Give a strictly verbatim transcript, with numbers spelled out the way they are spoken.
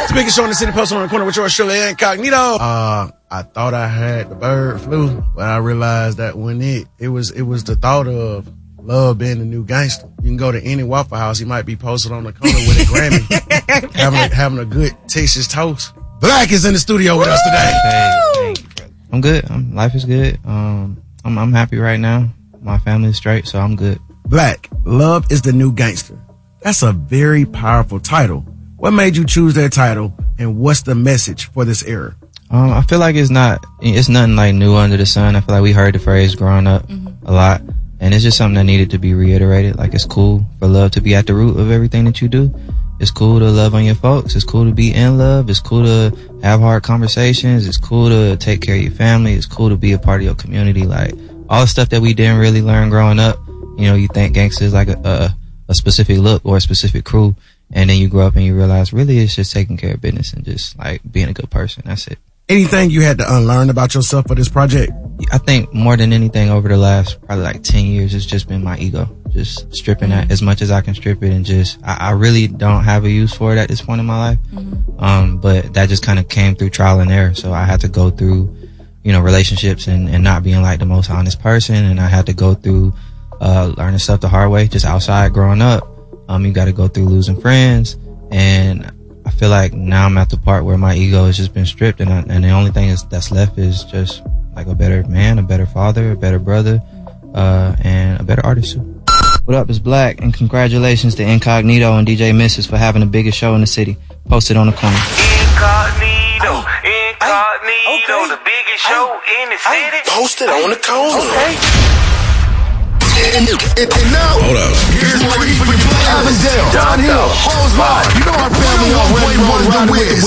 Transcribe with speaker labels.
Speaker 1: It's the biggest show in the city, posted on the corner with yours truly, Incognito. Uh, I thought I had the bird flu, but I realized that when it, it was, it was the thought of Love being the new gangster. You can go to any Waffle House, he might be posted on the corner with a Grammy, having a, having a good Texas toast. Black is in the studio with us today.
Speaker 2: Hey, I'm good. Um, life is good. Um, I'm, I'm happy right now. My family is straight, so I'm good.
Speaker 1: Black, Love is the New Gangster. That's a very powerful title. What made you choose that title, and what's the message for this era?
Speaker 2: Um, I feel like it's not, it's nothing like new under the sun. I feel like we heard the phrase growing up mm-hmm. a lot, and it's just something that needed to be reiterated. Like, it's cool for love to be at the root of everything that you do. It's cool to love on your folks. It's cool to be in love. It's cool to have hard conversations. It's cool to take care of your family. It's cool to be a part of your community. Like, all the stuff that we didn't really learn growing up. You know, you think gangster is like a, a, a specific look or a specific crew. And then you grow up and you realize really it's just taking care of business and just like being a good person. That's it.
Speaker 1: Anything you had to unlearn about yourself for this project?
Speaker 2: I think more than anything over the last probably like ten years, it's just been my ego. Just stripping that as much as I can strip it, and just, I, I really don't have a use for it at this point in my life. Mm-hmm. Um, but that just kind of came through trial and error. So I had to go through, you know, relationships and, and not being like the most honest person. And I had to go through, uh, learning stuff the hard way, just outside growing up. Um, you got to go through losing friends, and I feel like now I'm at the part where my ego has just been stripped, and I, and the only thing is, that's left is just like a better man, a better father, a better brother, uh, and a better artist too. What up, it's Black, and congratulations to Incognito and D J Missus for having the biggest show in the city. Posted on the corner.
Speaker 3: Incognito, Incognito, okay. The biggest show I, in the city. I
Speaker 1: posted on the corner. Okay.
Speaker 4: And, and, and now, hold up. Here's what we for your Avondale, Don Hill, Halls Live. You know our family already run with.